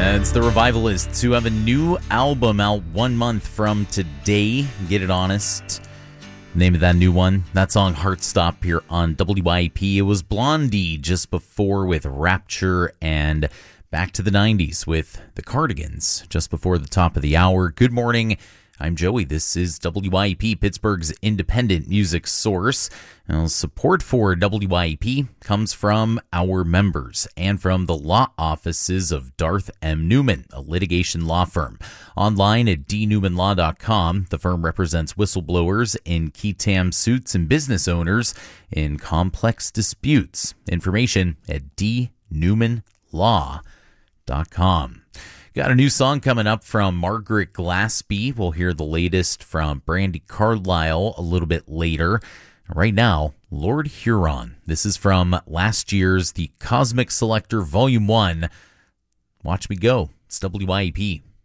It's the Revivalists, who have a new album out 1 month from today. Get It Honest. Name of that new one. That song, Heartstop, here on WIP. It was Blondie just before with Rapture, and back to the 90s with the Cardigans just before the top of the hour. Good morning. I'm Joey. This is WIP, Pittsburgh's independent music source. Now, support for WIP comes from our members and from the law offices of Darth M. Newman, a litigation law firm. Online at dnewmanlaw.com, the firm represents whistleblowers in qui tam suits and business owners in complex disputes. Information at dnewmanlaw.com. Got a new song coming up from Margaret Glaspie. We'll hear the latest from Brandi Carlile a little bit later. Right now, Lord Huron. This is from last year's The Cosmic Selector Volume 1. Watch me go. It's WIP.